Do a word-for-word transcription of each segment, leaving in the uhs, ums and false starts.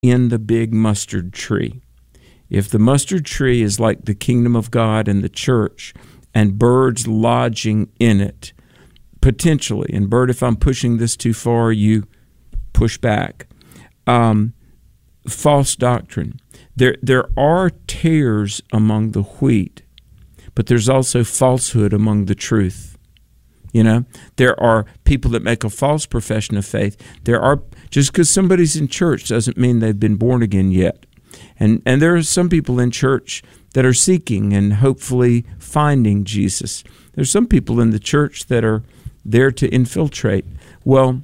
in the big mustard tree. If the mustard tree is like the kingdom of God and the church, and birds lodging in it, potentially, and Bert, if I'm pushing this too far, you push back. Um, false doctrine. There, there are tares among the wheat, but there's also falsehood among the truth. You know, there are people that make a false profession of faith. There are, just because somebody's in church doesn't mean they've been born again yet. And and there are some people in church that are seeking and hopefully finding Jesus. There's some people in the church that are there to infiltrate. Well,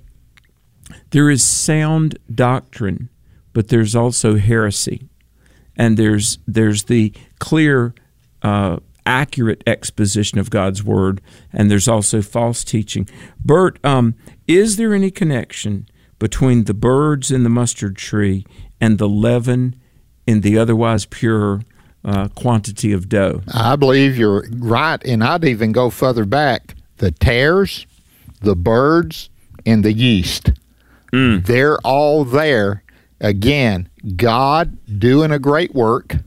there is sound doctrine, but there's also heresy. And there's there's the clear, uh, accurate exposition of God's Word, and there's also false teaching. Bert, um, is there any connection between the birds in the mustard tree and the leaven in the otherwise pure uh, quantity of dough? I believe you're right, and I'd even go further back. The tares, the birds, and the yeast, mm. they're all there. Again, God doing a great work.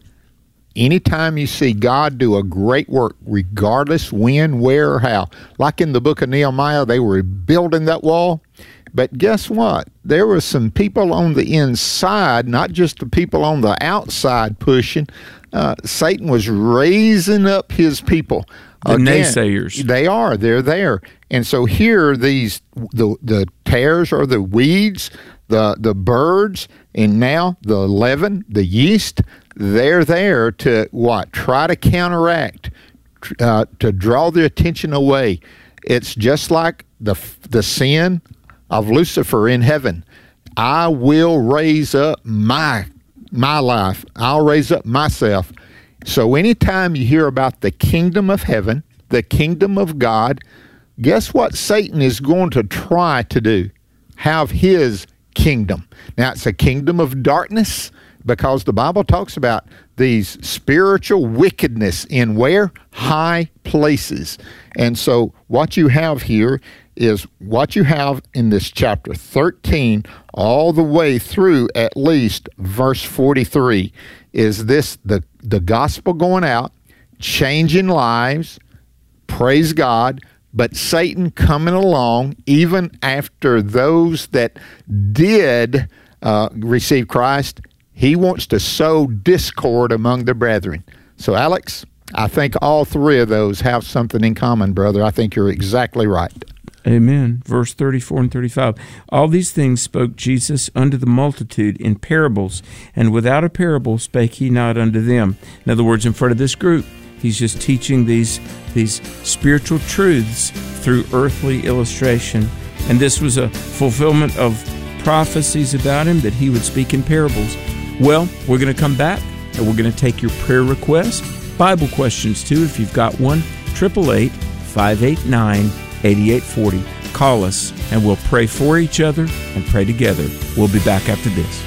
Anytime you see God do a great work, regardless when, where, or how, like in the book of Nehemiah, they were building that wall. But guess what? There were some people on the inside, not just the people on the outside pushing. Uh, Satan was raising up his people. The Again, naysayers. They are. They're there. And so here, these the the tares or the weeds, the the birds, and now the leaven, the yeast, they're there to what? Try to counteract, uh, to draw the attention away. It's just like the the sin of Lucifer in heaven. I will raise up my my life. I'll raise up myself. So anytime you hear about the kingdom of heaven, the kingdom of God, guess what Satan is going to try to do? Have his kingdom. Now, it's a kingdom of darkness because the Bible talks about these spiritual wickedness in where? High places. And so what you have here is what you have in this chapter thirteen all the way through at least verse forty-three. Is this the, the gospel going out, changing lives, praise God, but Satan coming along even after those that did uh, receive Christ, he wants to sow discord among the brethren. So, Alex, I think all three of those have something in common, brother. I think you're exactly right. Amen. Verse thirty-four and thirty-five. All these things spoke Jesus unto the multitude in parables, and without a parable spake he not unto them. In other words, in front of this group, he's just teaching these, these spiritual truths through earthly illustration. And this was a fulfillment of prophecies about him that he would speak in parables. Well, we're going to come back, and we're going to take your prayer requests, Bible questions too, if you've got one. eight eight eight, five eight nine, eight eight four zero. Call us, and we'll pray for each other and pray together. We'll be back after this.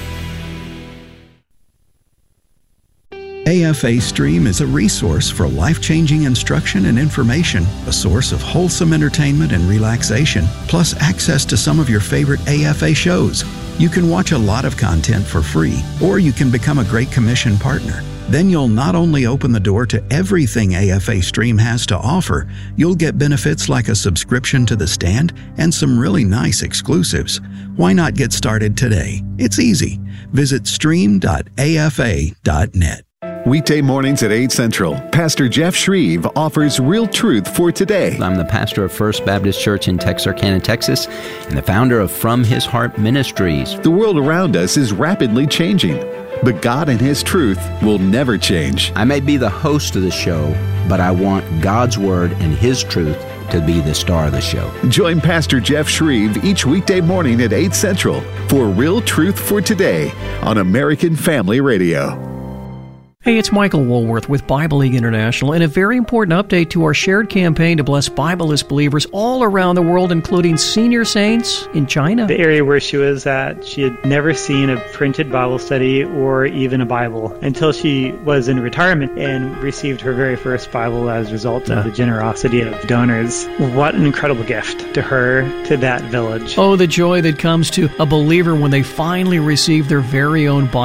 A F A Stream is a resource for life-changing instruction and information, a source of wholesome entertainment and relaxation, plus access to some of your favorite A F A shows. You can watch a lot of content for free, or you can become a Great Commission partner. Then you'll not only open the door to everything A F A Stream has to offer, you'll get benefits like a subscription to The Stand and some really nice exclusives. Why not get started today? It's easy. Visit stream dot A F A dot net. Weekday mornings at eight Central, Pastor Jeff Shreve offers real truth for today. I'm the pastor of First Baptist Church in Texarkana, Texas, and the founder of From His Heart Ministries. The world around us is rapidly changing, but God and His truth will never change. I may be the host of the show, but I want God's Word and His truth to be the star of the show. Join Pastor Jeff Shreve each weekday morning at eight Central for Real Truth for Today on American Family Radio. Hey, it's Michael Woolworth with Bible League International, and a very important update to our shared campaign to bless Bibleless believers all around the world, including senior saints in China. The area where she was at, she had never seen a printed Bible study or even a Bible until she was in retirement and received her very first Bible as a result of the generosity of donors. What an incredible gift to her, to that village. Oh, the joy that comes to a believer when they finally receive their very own Bible.